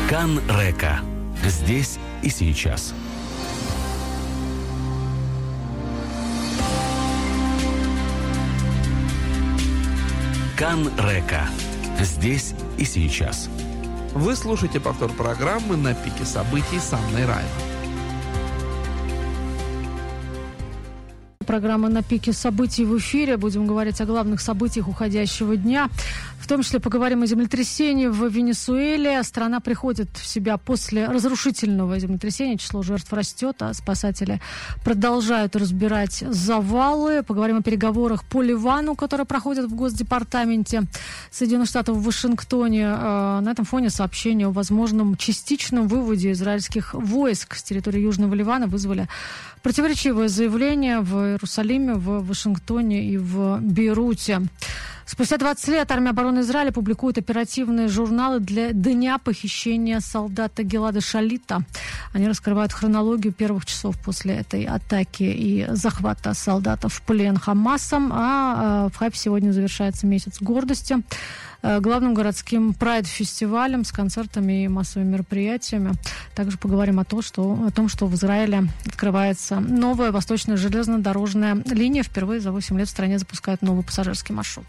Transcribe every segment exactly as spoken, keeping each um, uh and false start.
Кан Река. Здесь и сейчас. Кан Река. Здесь и сейчас. Вы слушаете повтор программы «На пике событий» с Анной Райва. Программа «На пике событий» в эфире. Будем говорить о главных событиях уходящего дня. В том числе поговорим о землетрясении в Венесуэле. Страна приходит в себя после разрушительного землетрясения. Число жертв растет, а спасатели продолжают разбирать завалы. Поговорим о переговорах по Ливану, которые проходят в Госдепартаменте Соединенных Штатов в Вашингтоне. На этом фоне сообщения о возможном частичном выводе израильских войск с территории Южного Ливана вызвали противоречивые заявления в Иерусалиме, в Вашингтоне и в Бейруте. Спустя двадцать лет армия обороны Израиля публикует оперативные журналы для дня похищения солдата Гилада Шалита. Они раскрывают хронологию первых часов после этой атаки и захвата солдата в плен Хамасом. А в Хайпе сегодня завершается месяц гордости. Главным городским прайд-фестивалем с концертами и массовыми мероприятиями. Также поговорим о том, что, о том, что в Израиле открывается новая восточная железнодорожная линия. Впервые за восемь лет в стране запускают новый пассажирский маршрут.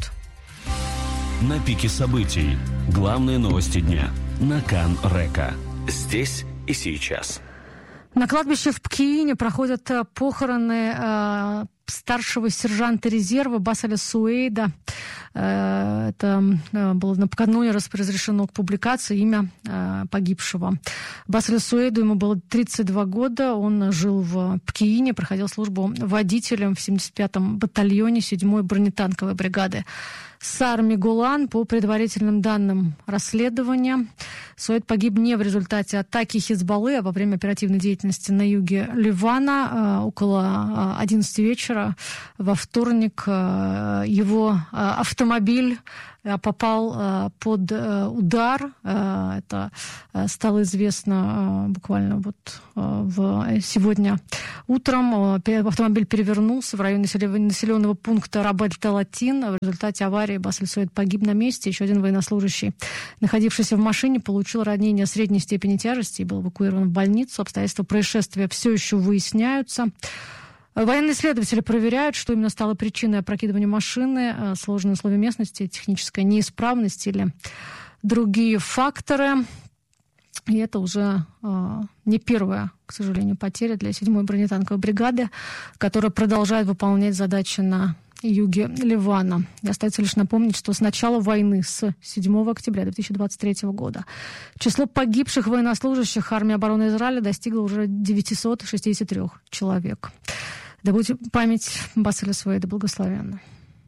На пике событий. Главные новости дня. На Кан Река. Здесь и сейчас. На кладбище в Пкиине проходят похороны э, старшего сержанта резерва Басаля Суэйда. Э, это э, было накануне разрешено к публикации имя э, погибшего. Басалю Суэйду, ему было тридцать два года. Он жил в Пкиине, проходил службу водителем в семьдесят пятом батальоне седьмой бронетанковой бригады Сар Мигулан. По предварительным данным расследования, Суэйд погиб не в результате атаки Хизбаллы, а во время оперативной деятельности на юге Ливана. Около одиннадцати вечера во вторник его автомобиль попал под удар. Это стало известно буквально вот в сегодня утром. Автомобиль перевернулся в районе населенного пункта Рабель-Талатин. В результате аварии Басаль Суэйд погиб на месте. Еще один военнослужащий, находившийся в машине, получил ранение средней степени тяжести и был эвакуирован в больницу. Обстоятельства происшествия все еще выясняются. Военные следователи проверяют, что именно стало причиной опрокидывания машины, сложные условия местности, техническая неисправность или другие факторы. И это уже э, не первая, к сожалению, потеря для седьмой бронетанковой бригады, которая продолжает выполнять задачи на юге Ливана. И остается лишь напомнить, что с начала войны, с седьмого октября две тысячи двадцать третьего года, число погибших военнослужащих армии обороны Израиля достигло уже девятьсот шестьдесят три человек. Да будет память Басаля Суэйда благословенна.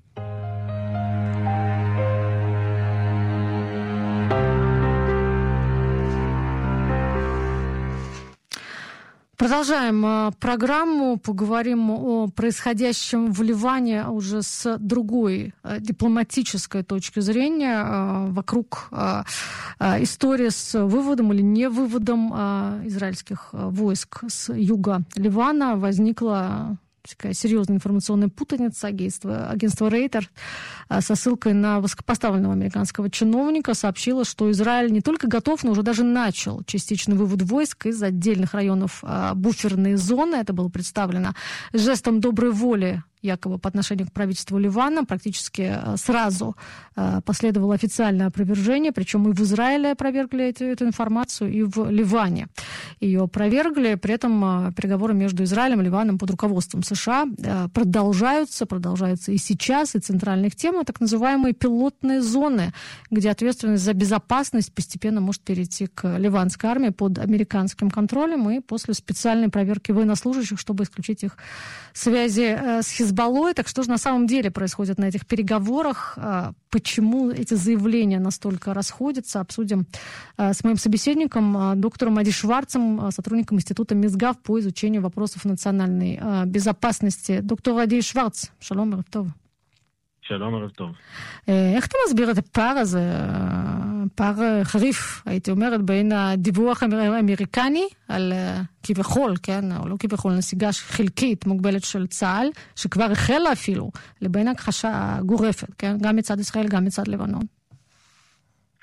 Продолжаем э, программу, поговорим о происходящем в Ливане уже с другой э, дипломатической точки зрения. Э, вокруг э, э, истории с выводом или не выводом э, израильских э, войск с юга Ливана возникла такая серьезная информационная путаница. Агентство, агентство Рейтер со ссылкой на высокопоставленного американского чиновника сообщило, что Израиль не только готов, но уже даже начал частичный вывод войск из отдельных районов а, буферной зоны. Это было представлено жестом доброй воли якобы по отношению к правительству Ливана. Практически сразу э, последовало официальное опровержение, причем и в Израиле опровергли эту, эту информацию, и в Ливане ее опровергли. При этом э, переговоры между Израилем и Ливаном под руководством США э, продолжаются, продолжаются и сейчас, и центральная их тема, так называемые пилотные зоны, где ответственность за безопасность постепенно может перейти к ливанской армии под американским контролем и после специальной проверки военнослужащих, чтобы исключить их связи э, с Хизбаллой. Так что же на самом деле происходит на этих переговорах? Почему эти заявления настолько расходятся? Обсудим с моим собеседником, доктором Ади Шварцем, сотрудником Института Мизгав по изучению вопросов национальной безопасности. Доктор Ади Шварц, шалом, ערב טוב. שלום, ערב טוב. איך אתה מסביר את הפער הזה, פער חריף, הייתי אומרת, בין הדיווח האמריקני על כביכול, כן, או לא כביכול, נסיגה חלקית מוגבלת של צה"ל, שכבר החלה אפילו, לבין הכחשה גורפת, כן, גם מצד ישראל, גם מצד לבנון?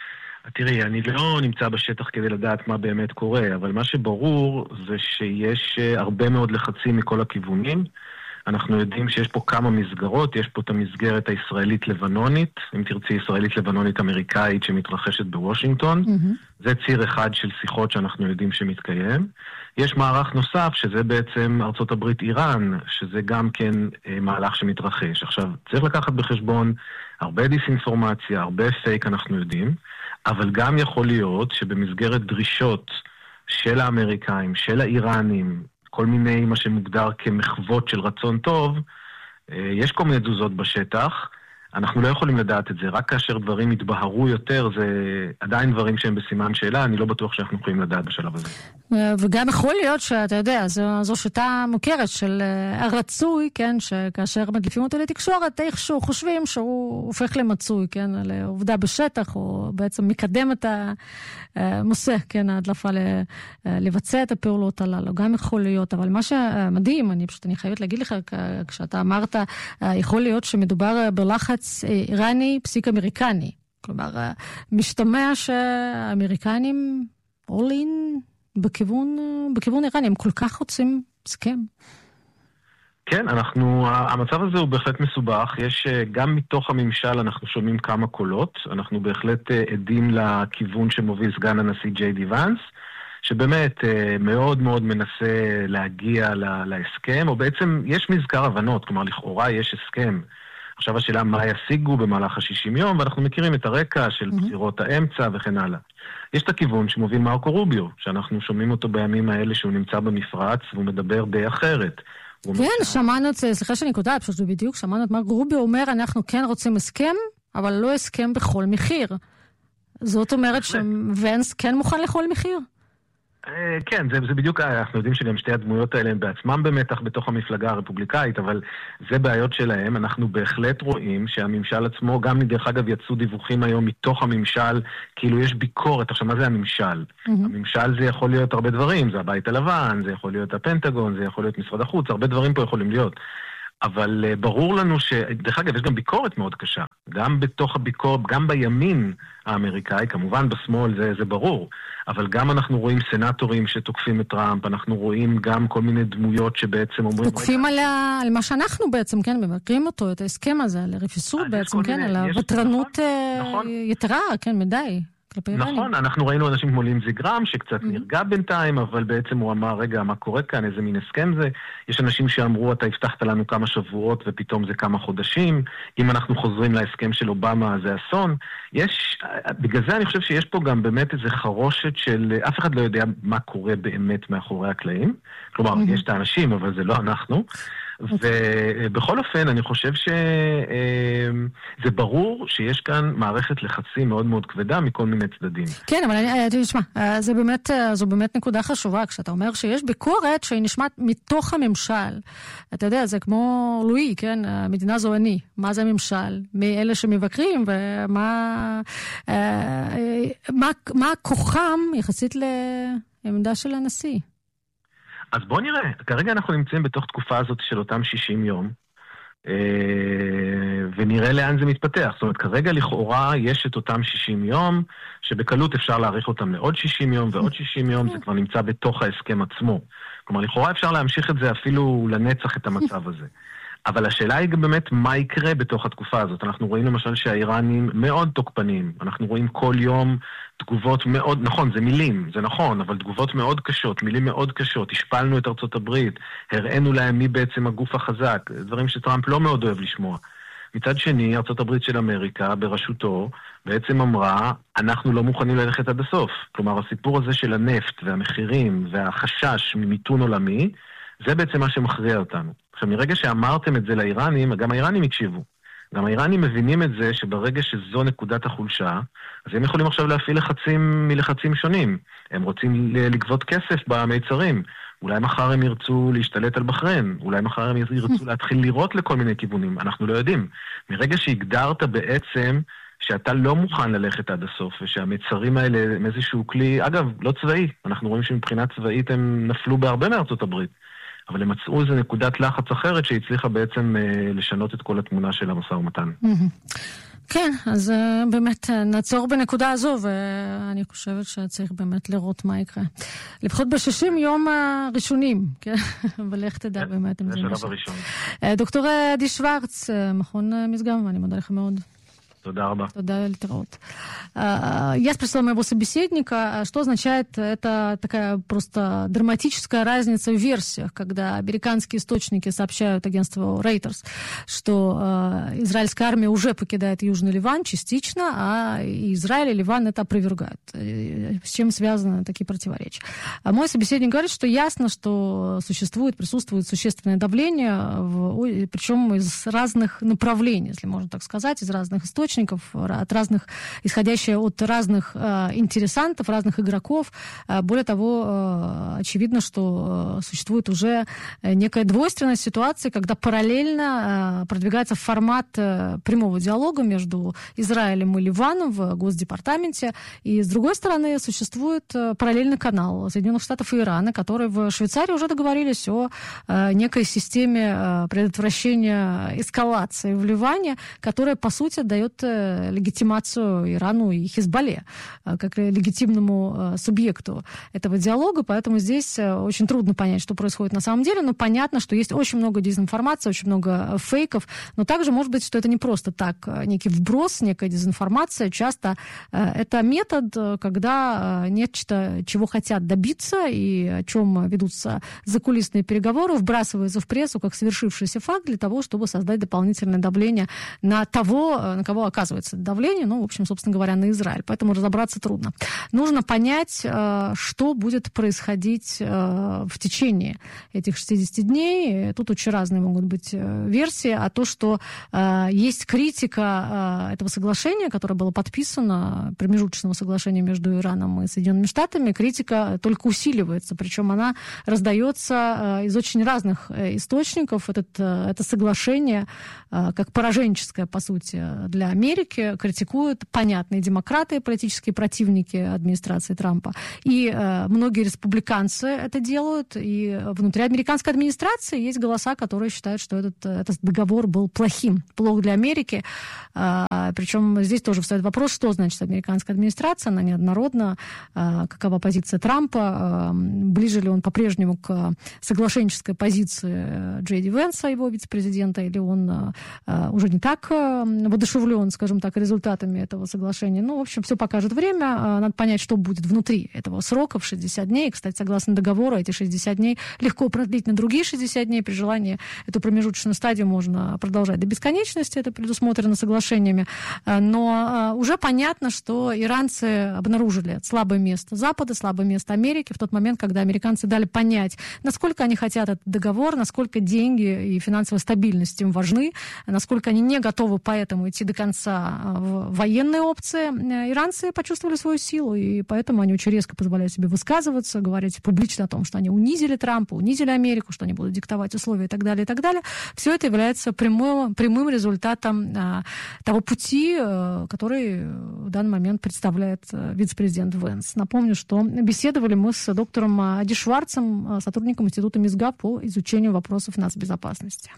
תראי, אני לא נמצא בשטח כדי לדעת מה באמת קורה, אבל מה שברור זה שיש הרבה מאוד לחצים מכל הכיוונים. אנחנו יודעים שיש פה כמה מסגרות, יש פה את המסגרת הישראלית-לבנונית, אם תרצי ישראלית-לבנונית-אמריקאית שמתרחשת בוושינגטון. Mm-hmm. זה ציר אחד של שיחות שאנחנו יודעים שמתקיים. יש מערך נוסף שזה בעצם ארצות הברית-איראן, שזה גם כן אה, מהלך שמתרחש. עכשיו, צריך לקחת בחשבון הרבה דיסאינפורמציה, הרבה פייק אנחנו יודעים, אבל גם יכול להיות שבמסגרת דרישות של האמריקאים, של האיראנים, כל מיני מה שמוגדר כמחוות של רצון טוב, יש כל מיני תזוזות בשטח, אנחנו לא יכולים לדעת את זה, רק כאשר דברים יתבהרו יותר, זה עדיין דברים שהם בסימן שאלה, אני לא בטוח שאנחנו יכולים לדעת בשלב הזה. וגם יכול להיות שאתה יודע, זו, זו שיטה מוכרת של הרצוי, כן, שכאשר מדליפים אותו לתקשורת, איכשהו חושבים שהוא הופך למצוי, כן, לעובדה בשטח, או בעצם מקדם את המושא, כן, ההדלפה לבצע את הפעולות הללו, גם יכול להיות, אבל מה שמדהים, אני פשוט, אני חייבת להגיד לך, כשאתה אמרת, יכול להיות שמדובר בלחץ איראני פסיק אמריקני, כלומר, משתמע שהאמריקנים all in בכיוון, בכיוון איראני, הם כל כך רוצים הסכם. כן, אנחנו, המצב הזה הוא בהחלט מסובך, יש גם מתוך הממשל אנחנו שומעים כמה קולות, אנחנו בהחלט עדים לכיוון שמוביל סגן הנשיא ג'יי די ואנס, שבאמת מאוד מאוד מנסה להגיע להסכם, או בעצם יש מזכר הבנות, כלומר לכאורה יש הסכם. עכשיו השאלה מה ישיגו במהלך ה-שישים יום, ואנחנו מכירים את הרקע של בחירות האמצע וכן הלאה. יש את הכיוון שמוביל מרקו רוביו, שאנחנו שומעים אותו בימים האלה שהוא נמצא במפרץ, והוא מדבר די אחרת. כן, שמענו את זה, סליחה שאני קודעת, פשוט בדיוק, שמענו את מרקו רוביו אומר, אנחנו כן רוצים הסכם, אבל לא הסכם בכל מחיר. זאת אומרת שוונס כן מוכן לכל מחיר? כן, זה, זה בדיוק, אנחנו יודעים שגם שתי הדמויות האלה הם בעצמם במתח בתוך המפלגה הרפובליקאית, אבל זה בעיות שלהם. אנחנו בהחלט רואים שהממשל עצמו, גם דרך אגב יצאו דיווחים היום מתוך הממשל, כאילו יש ביקורת. עכשיו, מה זה הממשל? Mm-hmm. הממשל זה יכול להיות הרבה דברים, זה הבית הלבן, זה יכול להיות הפנטגון, זה יכול להיות משרד החוץ, הרבה דברים פה יכולים להיות. אבל uh, ברור לנו ש... דרך אגב, יש גם ביקורת מאוד קשה. גם בתוך הביקורת, גם בימין האמריקאי, כמובן בשמאל זה, זה ברור, אבל גם אנחנו רואים סנטורים שתוקפים את טראמפ, אנחנו רואים גם כל מיני דמויות שבעצם אומרים... תוקפים על, ה... על מה שאנחנו בעצם, כן, מבקרים אותו, את ההסכם הזה, על הרפיסות בעצם, כן, מיני... על הוטרנות נכון, נכון. יתרה, כן, מדי. נכון, אנחנו ראינו אנשים כמו לינזי גרם שקצת נרגע בינתיים, אבל בעצם הוא אמר, רגע, מה קורה כאן, איזה מין הסכם זה? יש אנשים שאמרו, אתה הבטחת לנו כמה שבועות ופתאום זה כמה חודשים, אם אנחנו חוזרים להסכם של אובמה זה אסון. יש, בגלל זה אני חושב שיש פה גם באמת איזה חרושת של, אף אחד לא יודע מה קורה באמת מאחורי הקלעים, כלומר, יש את האנשים, אבל זה לא אנחנו. ובכל אופן, אני חושב שזה ברור שיש כאן מערכת לחצים מאוד מאוד כבדה מכל מיני צדדים. כן, אבל תשמע, זה באמת, זו באמת נקודה חשובה, כשאתה אומר שיש ביקורת שהיא נשמעת מתוך הממשל. אתה יודע, זה כמו לואי, כן? המדינה זו אני. מה זה הממשל? מאלה שמבקרים, ומה מה, מה כוחם יחסית לעמדה של הנשיא? אז בוא נראה, כרגע אנחנו נמצאים בתוך תקופה הזאת של אותם שישים יום, ונראה לאן זה מתפתח. זאת אומרת, כרגע לכאורה יש את אותם שישים יום, שבקלות אפשר להאריך אותם לעוד שישים יום, ועוד שישים יום זה כבר נמצא בתוך ההסכם עצמו. כלומר, לכאורה אפשר להמשיך את זה אפילו לנצח את המצב הזה. אבל השאלה היא גם באמת מה יקרה בתוך התקופה הזאת. אנחנו רואים למשל שהאיראנים מאוד תוקפנים. אנחנו רואים כל יום תגובות מאוד, נכון, זה מילים, זה נכון, אבל תגובות מאוד קשות, מילים מאוד קשות. השפלנו את ארצות הברית, הראינו להם מי בעצם הגוף החזק, דברים שטראמפ לא מאוד אוהב לשמוע. מצד שני, ארצות הברית של אמריקה, בראשותו, בעצם אמרה, אנחנו לא מוכנים ללכת עד הסוף. כלומר, הסיפור הזה של הנפט והמחירים והחשש ממיתון עולמי, זה בעצם מה שמכריע אותנו. עכשיו, מרגע שאמרתם את זה לאיראנים, גם האיראנים הקשיבו. גם האיראנים מבינים את זה שברגע שזו נקודת החולשה, אז הם יכולים עכשיו להפעיל לחצים מלחצים שונים. הם רוצים לגבות כסף במיצרים. אולי מחר הם ירצו להשתלט על בחריין. אולי מחר הם ירצו להתחיל לראות לכל מיני כיוונים. אנחנו לא יודעים. מרגע שהגדרת בעצם שאתה לא מוכן ללכת עד הסוף, ושהמיצרים האלה הם איזשהו כלי, אגב, לא צבאי. אנחנו רואים שמבחינה צבאית הם נפלו בהרבה מארצות הברית. אבל הם מצאו איזו נקודת לחץ אחרת שהצליחה בעצם אה, לשנות את כל התמונה של המשא ומתן. כן, אז באמת נעצור בנקודה הזו, ואני חושבת שצריך באמת לראות מה יקרה. לפחות בשישים יום הראשונים, כן? אבל איך תדע באמת אם זה משהו. דוקטור עדי שוורץ, מכון משגב, אני מודה לך מאוד. תודה רבה. Туда литерат. Я спросила моего собеседника, что означает это такая просто драматическая разница в версиях, когда американские источники сообщают агентству Reuters, что израильская армия уже покидает Южный Ливан частично, а Израиль и Ливан это опровергают. С чем связаны такие противоречия? А мой собеседник говорит, что ясно, что существует, присутствует существенное давление, в, причем из разных направлений, если можно так сказать, из разных источников, от разных, исходящие от разных э, интересантов, разных игроков. Более того, э, очевидно, что э, существует уже некая двойственность ситуации, когда параллельно э, продвигается формат э, прямого диалога между Израилем и Ливаном в Госдепартаменте, и, с другой стороны, существует э, параллельный канал Соединенных Штатов и Ирана, которые в Швейцарии уже договорились о э, некой системе э, предотвращения эскалации в Ливане, которая, по сути, дает легитимацию Ирану и Хизбалле как легитимному субъекту этого диалога, поэтому здесь очень трудно понять, что происходит на самом деле, но понятно, что есть очень много дезинформации, очень много фейков, но также может быть, что это не просто так, некий вброс, некая дезинформация, часто это метод, когда нечто, чего хотят добиться и о чем ведутся закулисные переговоры, вбрасывается в прессу как совершившийся факт для того, чтобы создать дополнительное давление на того, на кого оказывается давление, ну, в общем, собственно говоря, на Израиль. Поэтому разобраться трудно. Нужно понять, что будет происходить в течение этих шестидесяти дней. Тут очень разные могут быть версии. А то, что есть критика этого соглашения, которое было подписано, промежуточного соглашения между Ираном и Соединенными Штатами, критика только усиливается. Причем она раздается из очень разных источников. Этот, это соглашение, как пораженческое, по сути, для Америки, критикуют понятные демократы, политические противники администрации Трампа. И э, многие республиканцы это делают. И внутри американской администрации есть голоса, которые считают, что этот, этот договор был плохим, плох для Америки. Э, причем здесь тоже встает вопрос, что значит американская администрация, она неоднородна, э, какова позиция Трампа, э, ближе ли он по-прежнему к соглашенческой позиции Джей Ди Венса, его вице-президента, или он э, уже не так э, воодушевлен, скажем так, результатами этого соглашения. Ну, в общем, все покажет время. Надо понять, что будет внутри этого срока в шестьдесят дней. Кстати, согласно договору, эти шестьдесят дней легко продлить на другие шестьдесят дней. При желании эту промежуточную стадию можно продолжать до бесконечности. Это предусмотрено соглашениями. Но уже понятно, что иранцы обнаружили слабое место Запада, слабое место Америки в тот момент, когда американцы дали понять, насколько они хотят этот договор, насколько деньги и финансовая стабильность им важны, насколько они не готовы поэтому идти до конца в военные опции. Иранцы почувствовали свою силу, и поэтому они очень резко позволяют себе высказываться, говорить публично о том, что они унизили Трампа, унизили Америку, что они будут диктовать условия и так далее, и так далее. Все это является прямым, прямым результатом а, того пути, а, который в данный момент представляет а, вице-президент Венс. Напомню, что беседовали мы с доктором Ади Шварцем, сотрудником Института Мизгав по изучению вопросов нацбезопасности.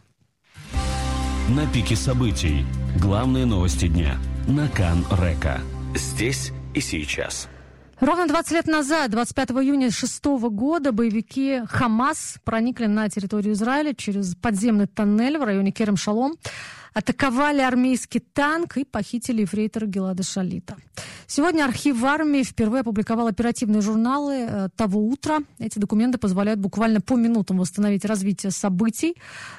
На пике событий. Главные новости дня. На Кан Река. Здесь и сейчас. Ровно двадцать лет назад, двадцать пятого июня две тысячи шестого года, боевики Хамас проникли на территорию Израиля через подземный тоннель в районе Керем-Шалом, атаковали армейский танк и похитили ефрейтора Гилада Шалита. Сегодня архив армии впервые опубликовал оперативные журналы э, того утра. Эти документы позволяют буквально по минутам восстановить развитие событий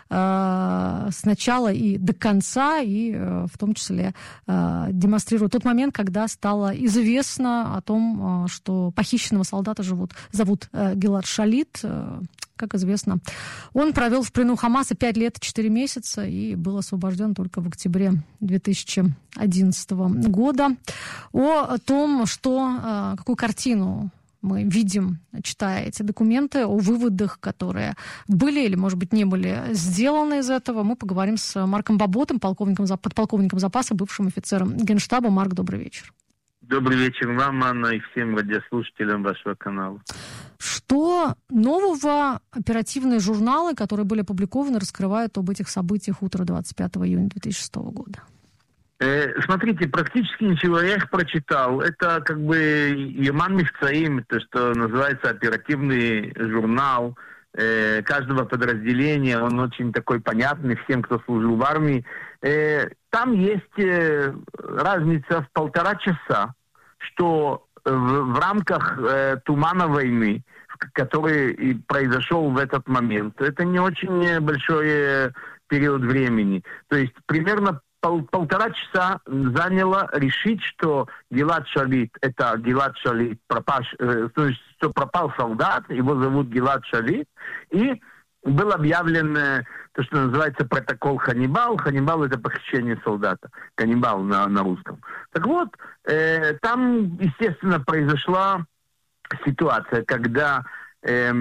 э, с начала и до конца, и э, в том числе э, демонстрируют тот момент, когда стало известно о том, э, что похищенного солдата живут, зовут э, Гилад Шалит. Э, Как известно, он провел в плену Хамаса пять лет и четыре месяца и был освобожден только в октябре две тысячи одиннадцатого года. О том, что, какую картину мы видим, читая эти документы, о выводах, которые были или, может быть, не были сделаны из этого, мы поговорим с Марком Баботом, полковником, подполковником запаса, бывшим офицером Генштаба. Марк, добрый вечер. Добрый вечер вам, Анна, и всем радиослушателям вашего канала. Что нового оперативные журналы, которые были опубликованы, раскрывают об этих событиях утра двадцать пятого июня две тысячи шестого года? Смотрите, практически ничего, я их прочитал. Это как бы Яман Мифцаим, это что называется оперативный журнал э, каждого подразделения. Он очень такой понятный всем, кто служил в армии. Э, там есть э, разница в полтора часа, что в, в рамках э, тумана войны, который и произошел в этот момент, это не очень большой период времени. То есть примерно Пол, полтора часа заняло решить, что Гилад Шалит, это Гилад Шалит, пропаш, э, то есть, что пропал солдат, его зовут Гилад Шалит, и был объявлен э, то, что называется протокол Ханнибал. Ханнибал — это похищение солдата, каннибал на, на русском. Так вот, э, там, естественно, произошла ситуация, когда э,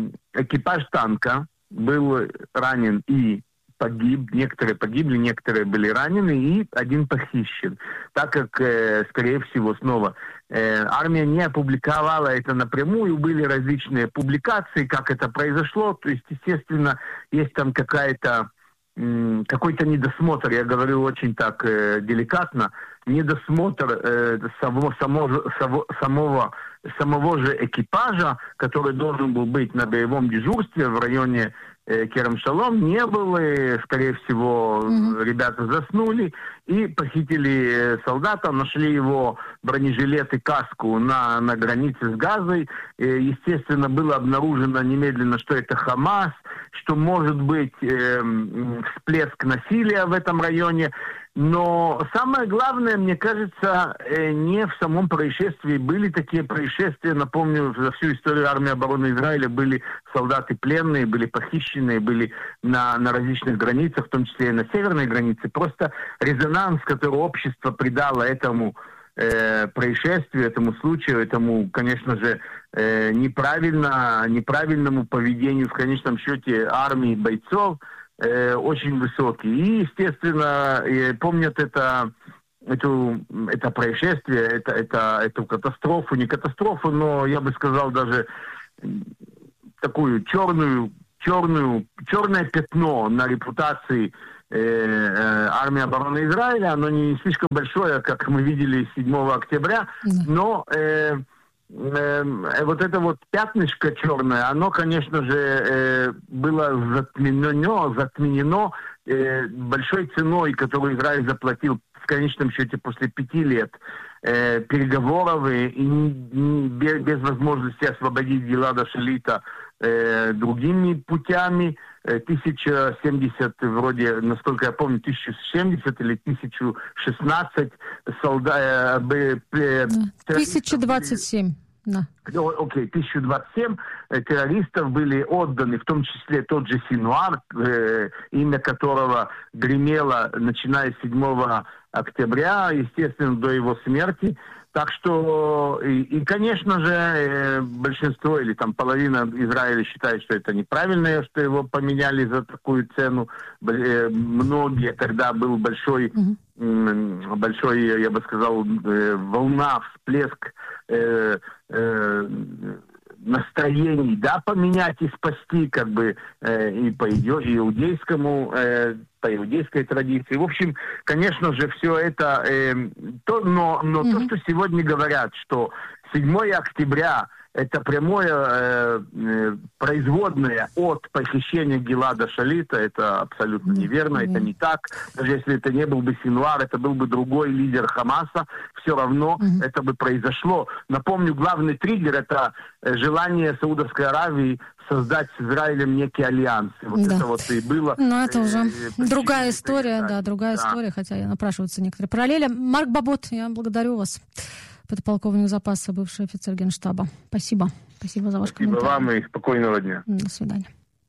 экипаж танка был ранен и погиб, некоторые погибли, некоторые были ранены, и один похищен. Так как, э, скорее всего, снова э, армия не опубликовала это напрямую, были различные публикации, как это произошло, то есть, естественно, есть там какая-то, м, какой-то недосмотр, я говорю очень так э, деликатно, недосмотр э, само, само, само, самого, самого же экипажа, который должен был быть на боевом дежурстве в районе Керем-Шалом, не было, и, скорее всего, mm-hmm. ребята заснули и похитили солдата, нашли его бронежилет и каску на, на границе с Газой. И, естественно, было обнаружено немедленно, что это Хамас, что может быть э, всплеск насилия в этом районе. Но самое главное, мне кажется, не в самом происшествии. Были такие происшествия, напомню, за всю историю армии обороны Израиля были солдаты пленные, были похищенные, были на, на различных границах, в том числе и на северной границе. Просто резонанс, который общество придало этому э, происшествию, этому случаю, этому, конечно же, э, неправильно, неправильному поведению в конечном счете армии бойцов, очень высокий. И, естественно, помнят это, эту, это происшествие, это, это, эту катастрофу, не катастрофу, но я бы сказал даже такую черную, черную, черное пятно на репутации э, э, армии обороны Израиля. Оно не слишком большое, как мы видели седьмого октября, но э, Э, вот это вот пятнышко черное, оно, конечно же, э, было затменено, затменено э, большой ценой, которую Израиль заплатил в конечном счете после пяти лет э, переговоров и, и не, без, без возможности освободить Гилада Шалита э, другими путями. тысяча семьдесят, вроде, насколько я помню, тысяча семьдесят или тысяча шестнадцать солдат... тысяча двадцать семь. Да. Окей, okay, тысяча двадцать семь террористов были отданы, в том числе тот же Синуар, э, имя которого гремело, начиная с седьмого октября, естественно, до его смерти. Так что, и, и конечно же, э, большинство или там половина Израиля считает, что это неправильно, что его поменяли за такую цену. Э, многие, тогда был большой, mm-hmm. э, большой, я бы сказал, э, волна, всплеск э, э, настроений, да, поменять и спасти, как бы, э, и по иудейскому, э, по иудейской традиции. В общем, конечно же, все это, э, то, но, но mm-hmm. то, что сегодня говорят, что седьмого октября это прямое э, э, производное от похищения Гилада Шалита, это абсолютно mm-hmm. неверно, mm-hmm. это не так. Даже если это не был бы Синуар, это был бы другой лидер Хамаса, все равно mm-hmm. это бы произошло. Напомню, главный триггер — это желание Саудовской Аравии создать с Израилем некий альянс. Вот да. это вот и было. Но это уже э, другая история, да, другая да. история, хотя и напрашиваются некоторые параллели. Марк Бабот, я благодарю вас. Подполковник запаса, бывший офицер Генштаба. Спасибо. Спасибо за ваш Спасибо комментарий. вам и спокойного дня. До свидания.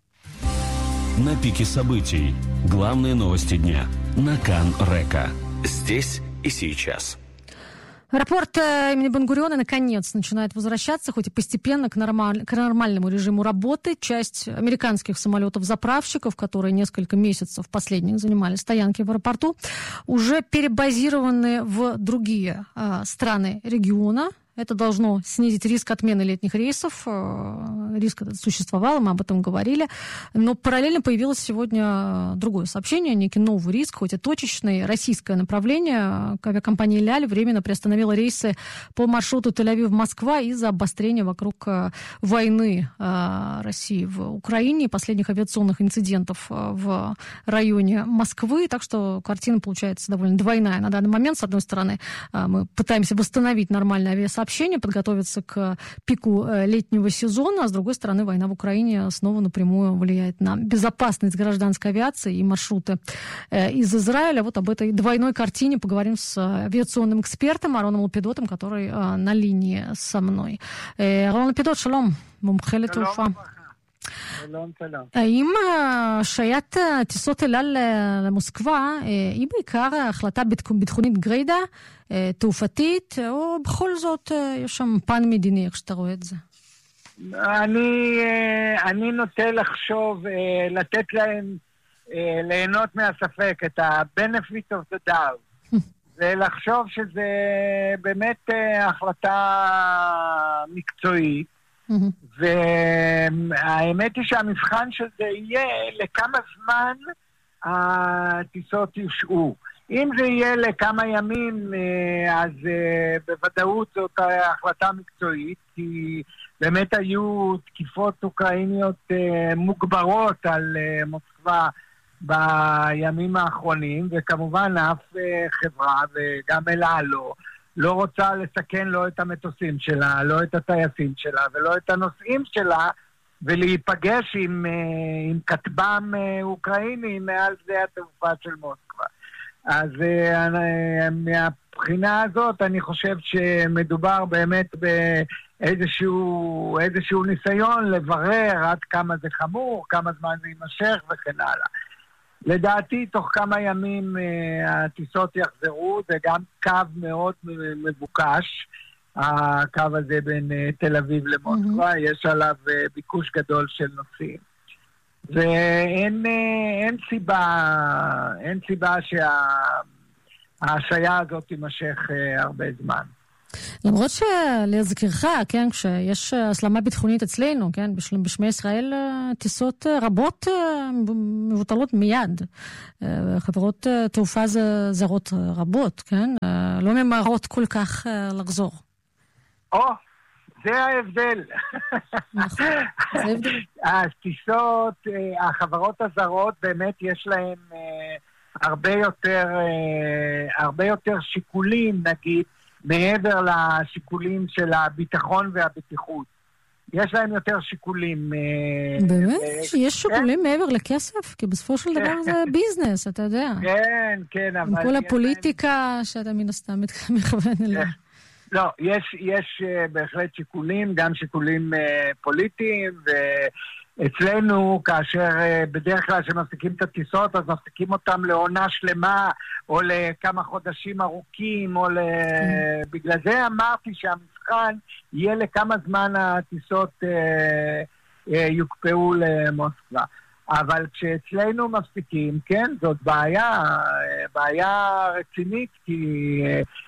На пике событий. Главные новости дня. На Кан Река. Здесь и сейчас. Аэропорт имени Бен-Гуриона наконец начинает возвращаться, хоть и постепенно, к, нормаль... к нормальному режиму работы. Часть американских самолетов-заправщиков, которые несколько месяцев последних занимали стоянки в аэропорту, уже перебазированы в другие э, страны региона. Это должно снизить риск отмены летних рейсов. риск этот существовал, мы об этом говорили. Но параллельно появилось сегодня другое сообщение, некий новый риск, хоть и точечный. Российское направление авиакомпании «Ляль» временно приостановила рейсы по маршруту Тель-Авив-Москва из-за обострения вокруг войны России в Украине, последних авиационных инцидентов в районе Москвы. Так что картина получается довольно двойная на данный момент. С одной стороны, мы пытаемся восстановить нормальное авиасообщение, подготовиться к пику летнего сезона, а с другой стороны, война в Украине снова напрямую влияет на безопасность гражданской авиации и маршруты из Израиля. Вот об этой двойной картине поговорим с авиационным экспертом Ароном Лапидотом, который на линии со мной. Арон Лапидот, шалом, מומחה לתעופה. שלום, שלום. האם השעיית טיסות אל על למוסקבה היא בעיקר החלטה ביטחונית גרידא, תעופתית, או בכל זאת יש שם פן מדיני, איך שאתה רואה את זה? אני, אני נוטה לחשוב, לתת להם ליהנות מהספק, את ה-benefit of the doubt. ולחשוב שזה באמת החלטה מקצועית, והאמת היא שהמבחן של זה יהיה לכמה זמן הטיסות יושעו. אם זה יהיה לכמה ימים, אז בוודאות זאת החלטה מקצועית, כי באמת היו תקיפות אוקראיניות מוגברות על מוסקבה בימים האחרונים, וכמובן אף חברה וגם אל על לא, לא רוצה לסכן לא את המטוסים שלה, לא את הטייסים שלה ולא את הנוסעים שלה, ולהיפגש עם, עם כטב"ם אוקראיני מעל שדה התעופה של מוסקבה. אז מהבחינה הזאת אני חושב שמדובר באמת באיזשהו איזשהו ניסיון לברר עד כמה זה חמור, כמה זמן זה יימשך וכן הלאה. לדעתי, תוך כמה ימים הטיסות יחזרו, זה גם קו מאוד מבוקש, הקו הזה בין תל אביב למוסקבה, mm-hmm. יש עליו ביקוש גדול של נוסעים. ואין אין סיבה, אין סיבה שההשעיה הזאת תימשך הרבה זמן. למרות שלהזכירך, כן, כשיש הסלמה ביטחונית אצלנו, כן, בשמי ישראל טיסות רבות מבוטלות מיד. חברות תעופה זרות רבות, כן, לא ממהרות כל כך לחזור. או, זה ההבדל. נכון, זה ההבדל. הטיסות, החברות הזרות באמת יש להן הרבה יותר, הרבה יותר שיקולים, נגיד, מעבר לשיקולים של הביטחון והבטיחות. יש להם יותר שיקולים. באמת? יש שיקולים מעבר לכסף? כי בסופו של דבר זה ביזנס, אתה יודע. כן, כן. עם כל הפוליטיקה שאתה מן הסתם מכוון אליה. לא, יש, יש בהחלט שיקולים, גם שיקולים פוליטיים, ואצלנו, כאשר בדרך כלל שמפסיקים את הטיסות, אז מפסיקים אותם לעונה שלמה, או לכמה חודשים ארוכים, או ל... בגלל זה אמרתי שהמבחן יהיה לכמה זמן הטיסות יוקפאו למוסקבה. אבל כשאצלנו מפסיקים, כן, זאת בעיה, בעיה רצינית, כי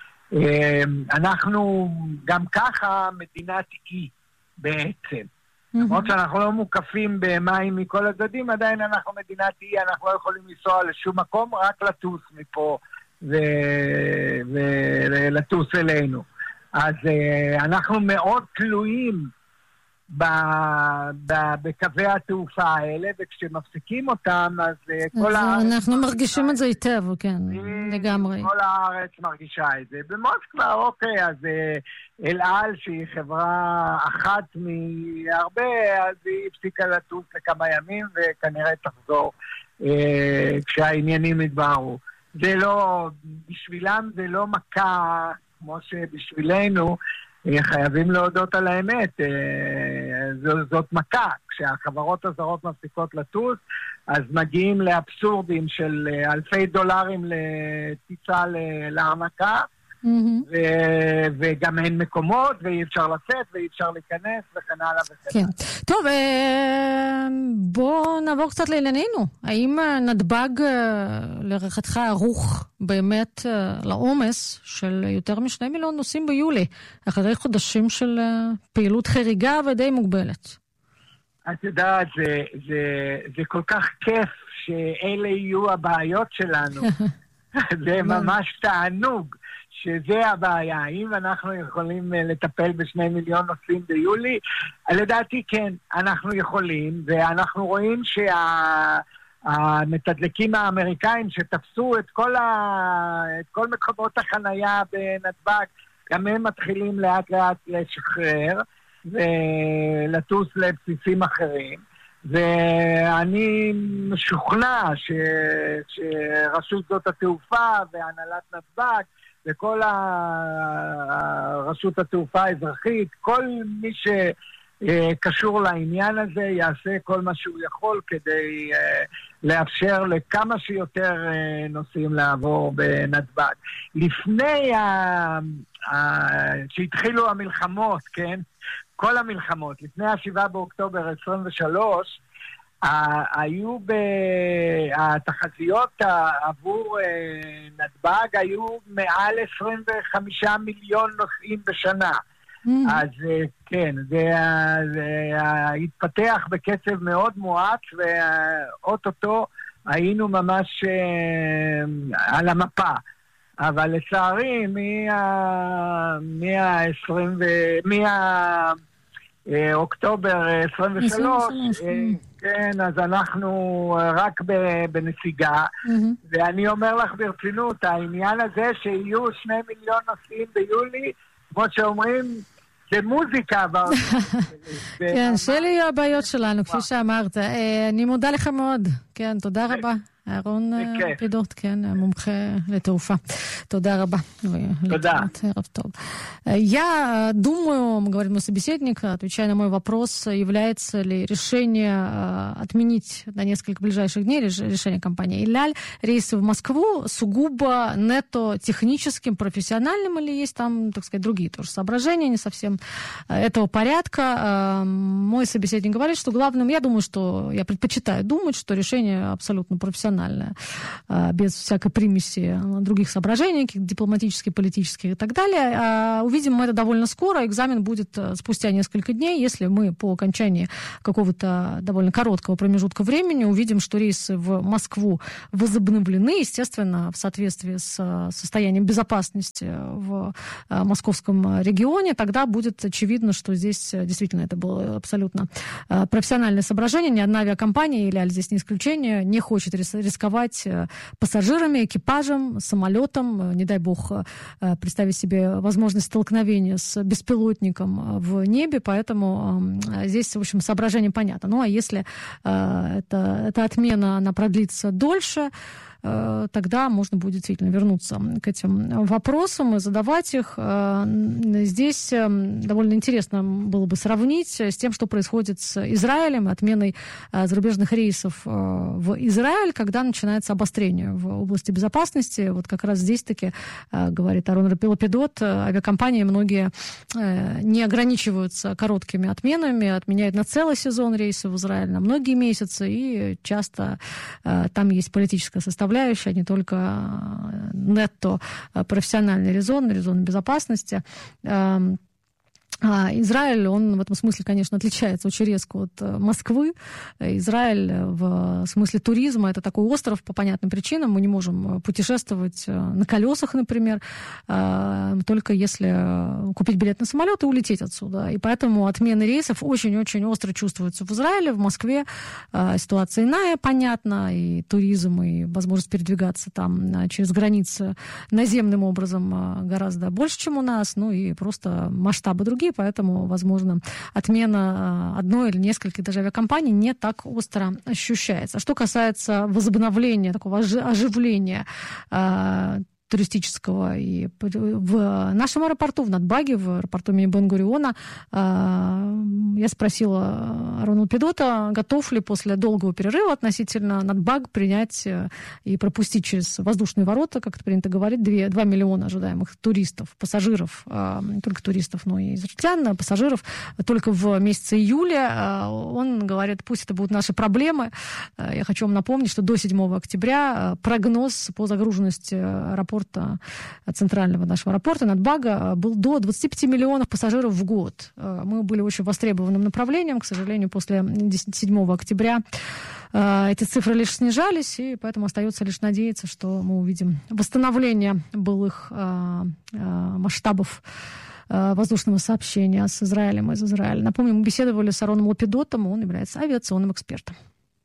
אנחנו גם ככה מדינת אי בעצם. למרות שאנחנו לא מוקפים במים מכל הצדדים, עדיין אנחנו מדינת אי, אנחנו לא יכולים לנסוע לשום מקום, רק לטוס מפה ולטוס אלינו. אז אנחנו מאוד תלויים בקווי התעופה האלה, וכשמפסיקים אותם, אז כל הארץ... אנחנו מרגישים את זה היטב, כן, לגמרי. כל הארץ מרגישה את זה. במוסקבה, אוקיי, אז אל על, שהיא חברה אחת מהרבה, אז היא הפסיקה לטוס לכמה ימים, וכנראה תחזור כשהעניינים יתבהרו. זה לא, בשבילם זה לא מכה, כמו שבשבילנו, חייבים להודות על האמת, זאת מכה. כשהחברות הזרות מפסיקות לטוס, אז מגיעים לאבסורדים של אלפי דולרים לטיסה להרנקה, וגם אין מקומות, ואי אפשר לצאת, ואי אפשר להיכנס, וכן הלאה וכן הלאה. טוב, בואו נעבור קצת לענייננו. האם נתב"ג לרחתך ערוך באמת לעומס של יותר משני מיליון נוסעים ביולי, אחרי חודשים של פעילות חריגה ודי מוגבלת? את יודעת, זה, זה, זה כל כך כיף שאלה יהיו הבעיות שלנו. זה ממש תענוג שזה הבעיה. האם אנחנו יכולים לטפל בשני מיליון נוסעים ביולי? לדעתי כן, אנחנו יכולים, ואנחנו רואים שהמתדלקים האמריקאים שתפסו את כל, ה... את כל מקומות החנייה בנתב"ג, גם הם מתחילים לאט לאט לשחרר ולטוס לבסיסים אחרים. ואני משוכנע ש... שרשות שדות התעופה והנהלת נתב"ג וכל רשות התעופה האזרחית, כל מי שקשור לעניין הזה יעשה כל מה שהוא יכול כדי לאפשר לכמה שיותר נוסעים לעבור בנתב"ג. לפני ה... שהתחילו המלחמות, כן? כל המלחמות, לפני השבעה באוקטובר עשרים ושלוש, היו התחזיות עבור נתב"ג היו מעל עשרים וחמישה מיליון נוסעים בשנה. אז כן, זה התפתח בקצב מאוד מואץ, ואוטוטו היינו ממש על המפה. אבל לצערי, מה-עשרים מאוקטובר עשרים ושלוש, כן, אז אנחנו רק בנסיגה, ואני אומר לך ברצינות, העניין הזה שיהיו שני מיליון נוסעים ביולי, כמו שאומרים, זה מוזיקה. כן, שאלה יהיו הבעיות שלנו, כפי שאמרת. אני מודה לך מאוד. כן, תודה раба. אהרון פידות, כן, מומחה לתעופה. Туда раба. Туда. Я думаю, говорит мой собеседник, отвечая на мой вопрос, является ли решение отменить на несколько ближайших дней решение компании «Иль-Аль» рейсы в Москву сугубо нето-техническим, профессиональным, или есть там, так сказать, другие тоже соображения, не совсем этого порядка. Мой собеседник говорит, что главным, я думаю, что я предпочитаю думать, что решение абсолютно профессиональное, без всякой примеси других соображений, дипломатических, политических и так далее. Увидим мы это довольно скоро. Экзамен будет спустя несколько дней. Если мы по окончании какого-то довольно короткого промежутка времени увидим, что рейсы в Москву возобновлены, естественно, в соответствии с состоянием безопасности в московском регионе, тогда будет очевидно, что здесь действительно это было абсолютно профессиональное соображение. Ни одна авиакомпания, или здесь не исключение, не хочет рисковать пассажирами, экипажем, самолетом. Не дай бог представить себе возможность столкновения с беспилотником в небе, поэтому здесь, в общем, соображение понятно. Ну, а если это, эта отмена, она продлится дольше, тогда можно будет действительно вернуться к этим вопросам и задавать их. Здесь довольно интересно было бы сравнить с тем, что происходит с Израилем, отменой зарубежных рейсов в Израиль, когда начинается обострение в области безопасности. Вот как раз здесь-таки, говорит Арон Пилопедот, авиакомпании многие не ограничиваются короткими отменами, отменяют на целый сезон рейсы в Израиль, на многие месяцы, и часто там есть политическая составляющая, а не только нетто профессиональный резон, резон безопасности. Израиль, он в этом смысле, конечно, отличается очень резко от Москвы. Израиль в смысле туризма — это такой остров по понятным причинам. Мы не можем путешествовать на колесах, например, только если купить билет на самолет и улететь отсюда. И поэтому отмены рейсов очень-очень остро чувствуются в Израиле. В Москве ситуация иная, понятна, и туризм, и возможность передвигаться там через границы наземным образом гораздо больше, чем у нас. Ну и просто масштабы другие. Поэтому, возможно, отмена одной или нескольких даже авиакомпаний не так остро ощущается. Что касается возобновления, такого оживления туристического и в нашем аэропорту, в Натбаге, в аэропорту имени Бен-Гуриона, я спросила Арона Педота, готов ли после долгого перерыва относительно Натбаг принять и пропустить через воздушные ворота, как это принято говорить, два миллиона ожидаемых туристов, пассажиров, не только туристов, но и израильтян, пассажиров, только в месяце июля. Он говорит, пусть это будут наши проблемы. Я хочу вам напомнить, что до седьмого октября прогноз по загруженности аэропорта аэропорта, центрального нашего аэропорта, Натбага, был до двадцати пяти миллионов пассажиров в год. Мы были очень востребованным направлением, к сожалению, после седьмого октября эти цифры лишь снижались, и поэтому остается лишь надеяться, что мы увидим восстановление былых масштабов воздушного сообщения с Израилем из Израиля. Напомню, мы беседовали с Ароном Лапидотом, он является авиационным экспертом.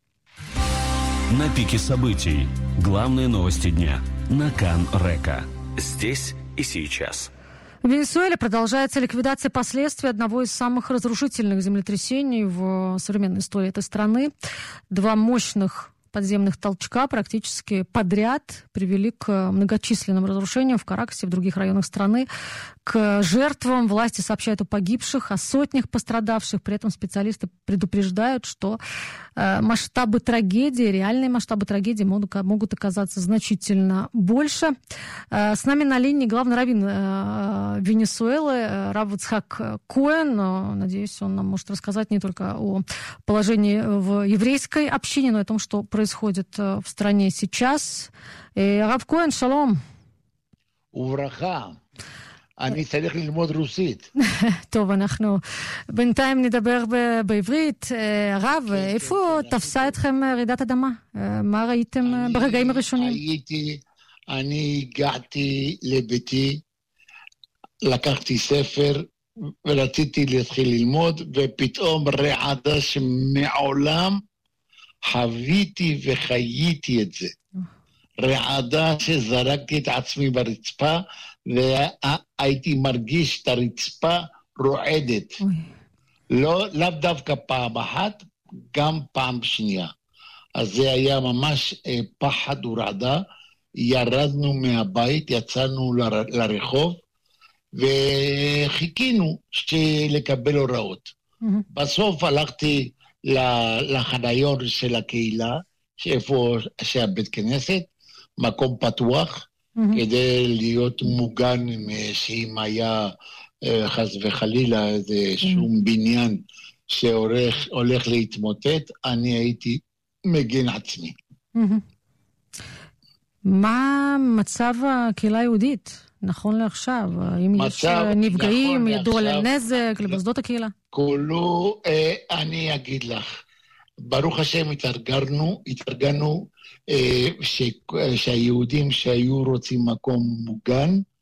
На пике событий. Главные новости дня. На Кан Река. Здесь и сейчас. В Венесуэле продолжается ликвидация последствий одного из самых разрушительных землетрясений в современной истории этой страны. Два мощных подземных толчка практически подряд привели к многочисленным разрушениям в Каракасе и в других районах страны. К жертвам власти сообщают о погибших, о сотнях пострадавших. При этом специалисты предупреждают, что э, масштабы трагедии, реальные масштабы трагедии могут, могут оказаться значительно больше. Э, с нами на линии главный раввин э, Венесуэлы э, Рав Ицхак Коэн. Но, надеюсь, он нам может рассказать не только о положении в еврейской общине, но и о том, что происходит в стране сейчас. Э, Рав Коэн, шалом. ובברכה. אני צריך ללמוד רוסית. טוב, אנחנו בינתיים נדבר בעברית. הרב, איפה תפסה אתכם רעידת אדמה? מה ראיתם ברגעים הראשונים? הייתי, אני הגעתי לביתי, לקחתי ספר ורציתי להתחיל ללמוד, ופתאום רעדה שמעולם חוויתי וחייתי את זה. רעדה שזרקתי את עצמי ברצפה, והייתי מרגיש את הרצפה רועדת. לא, לאו דווקא פעם אחת, גם פעם שנייה. אז זה היה ממש אה, פחד ורעדה. ירדנו מהבית, יצאנו ל, לרחוב, וחיכינו לקבל הוראות. Mm-hmm. בסוף הלכתי לחניון של הקהילה, שאיפה שהבית כנסת, מקום פתוח, mm-hmm. כדי להיות מוגן, שאם היה חס וחלילה איזה שום mm-hmm. בניין שהולך להתמוטט, אני הייתי מגן עצמי. Mm-hmm. מה מצב הקהילה היהודית, נכון לעכשיו? האם יש נפגעים, נכון ידוע לנזק, לבסדות הקהילה? כולו, אה, אני אגיד לך, ברוך השם התארגנו, התארגנו אה, ש, שהיהודים שהיו רוצים מקום מוגן,